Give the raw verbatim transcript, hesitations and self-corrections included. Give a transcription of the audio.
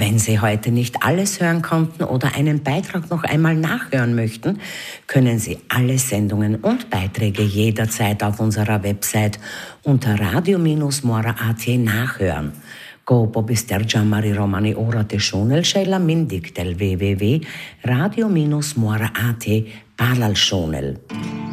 Wenn Sie heute nicht alles hören konnten oder einen Beitrag noch einmal nachhören möchten, können Sie alle Sendungen und Beiträge jederzeit auf unserer Website unter radio Bindestrich mora punkt at nachhören. Ko pobistergiamari romani orate šonel šejla mindik tel w w w punkt radio Bindestrich mora punkt at palal šonel.